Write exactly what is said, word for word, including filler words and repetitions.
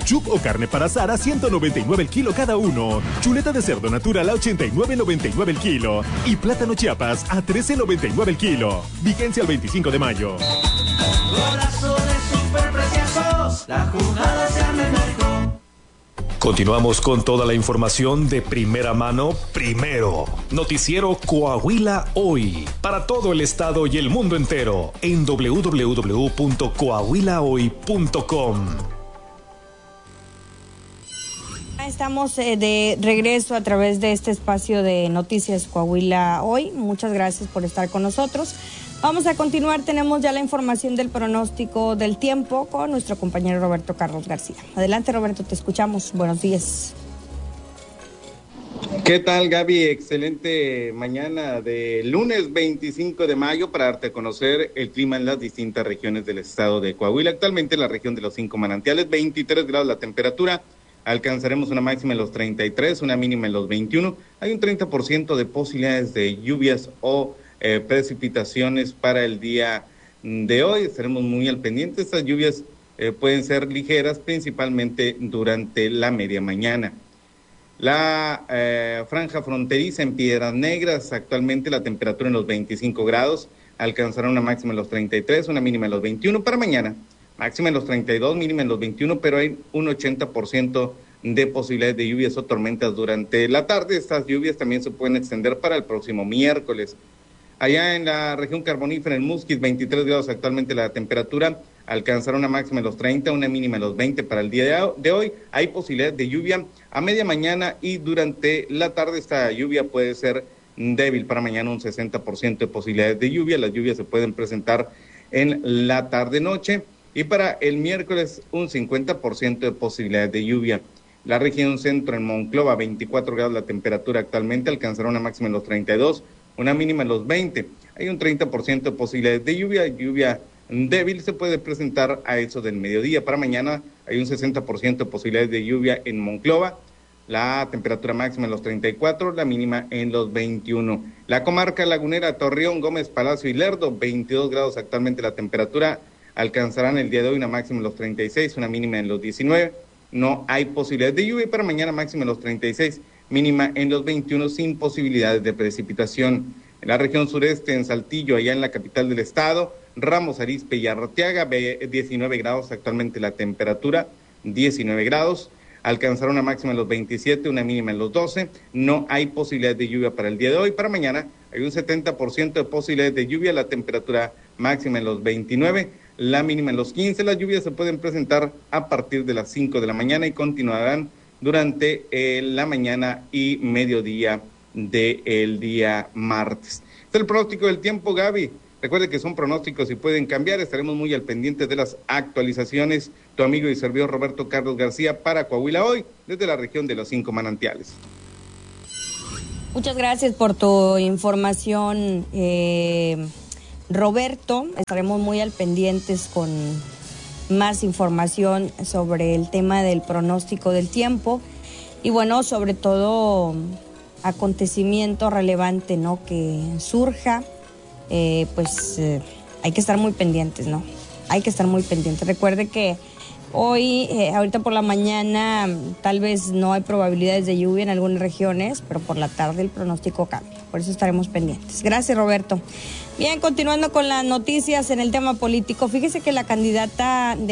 Chup o carne para asar a ciento noventa y nueve el kilo cada uno. Chuleta de cerdo natural a ochenta y nueve noventa y nueve el kilo. Y plátano Chiapas a trece noventa y nueve el kilo. Vigencia el veinticinco de mayo. Golazo de superpreciosos, la jugada se arma en México. Continuamos con toda la información de primera mano, primero. Noticiero Coahuila Hoy, para todo el estado y el mundo entero, en doble u doble u doble u punto coahuila hoy punto com. Estamos eh, de regreso a través de este espacio de Noticias Coahuila Hoy. Muchas gracias por estar con nosotros. Vamos a continuar, tenemos ya la información del pronóstico del tiempo con nuestro compañero Roberto Carlos García. Adelante, Roberto, te escuchamos. Buenos días. ¿Qué tal, Gaby? Excelente mañana de lunes veinticinco de mayo para darte a conocer el clima en las distintas regiones del estado de Coahuila. Actualmente en la región de los cinco manantiales, veintitrés grados la temperatura. Alcanzaremos una máxima en los treinta y tres, una mínima en los veintiuno. Hay un treinta por ciento de posibilidades de lluvias o eh, precipitaciones para el día de hoy. Estaremos muy al pendiente. Estas lluvias eh, pueden ser ligeras, principalmente durante la media mañana. La eh, franja fronteriza en Piedras Negras, actualmente la temperatura en los veinticinco grados, alcanzará una máxima en los treinta y tres, una mínima en los veintiuno. Para mañana, máxima en los treinta y dos, mínima en los veintiuno, pero hay un ochenta por ciento de posibilidades de lluvias o tormentas durante la tarde. Estas lluvias también se pueden extender para el próximo miércoles. Allá en la región carbonífera, en Musquis, veintitrés grados actualmente la temperatura, alcanzará una máxima en los treinta, una mínima en los veinte para el día de hoy. Hay posibilidades de lluvia a media mañana y durante la tarde. Esta lluvia puede ser débil. Para mañana un sesenta por ciento de posibilidades de lluvia. Las lluvias se pueden presentar en la tarde-noche. Y para el miércoles un cincuenta por ciento de posibilidades de lluvia. La región centro en Monclova, veinticuatro grados la temperatura actualmente, alcanzará una máxima en los treinta y dos, una mínima en los veinte. Hay un treinta por ciento de posibilidades de lluvia. Lluvia débil se puede presentar a eso del mediodía. Para mañana hay un sesenta por ciento de posibilidades de lluvia en Monclova. La temperatura máxima en los treinta y cuatro, la mínima en los veintiuno. La comarca lagunera, Torreón, Gómez, Palacio y Lerdo, veintidós grados actualmente la temperatura. Alcanzarán el día de hoy una máxima en los treinta y seis, una mínima en los diecinueve. No hay posibilidades de lluvia. Para mañana máxima en los treinta y seis, mínima en los veintiuno, sin posibilidades de precipitación. En la región sureste, en Saltillo, allá en la capital del estado, Ramos Arizpe y Arteaga, diecinueve grados actualmente la temperatura, diecinueve grados. Alcanzará una máxima en los veintisiete, una mínima en los doce. No hay posibilidades de lluvia para el día de hoy. Para mañana hay un setenta por ciento de posibilidades de lluvia, la temperatura máxima en los veintinueve, la mínima en los quince. Las lluvias se pueden presentar a partir de las cinco de la mañana y continuarán durante eh, la mañana y mediodía del día martes. Este es el pronóstico del tiempo, Gaby. Recuerde que son pronósticos y pueden cambiar. Estaremos muy al pendiente de las actualizaciones. Tu amigo y servidor Roberto Carlos García para Coahuila Hoy, desde la región de los cinco manantiales. Muchas gracias por tu información, eh, Roberto. Estaremos muy al pendientes con más información sobre el tema del pronóstico del tiempo y bueno, sobre todo acontecimiento relevante, ¿no?, que surja. Eh, pues eh, hay que estar muy pendientes, ¿no? Hay que estar muy pendientes. Recuerde que hoy, eh, ahorita por la mañana, tal vez no hay probabilidades de lluvia en algunas regiones, pero por la tarde el pronóstico cambia. Por eso estaremos pendientes. Gracias, Roberto. Bien, continuando con las noticias en el tema político, fíjese que la candidata de